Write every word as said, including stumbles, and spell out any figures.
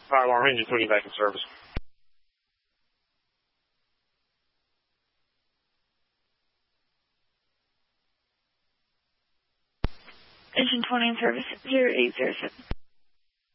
Fire alarm engine putting back in service. Engine twenty in service, zero eight zero seven.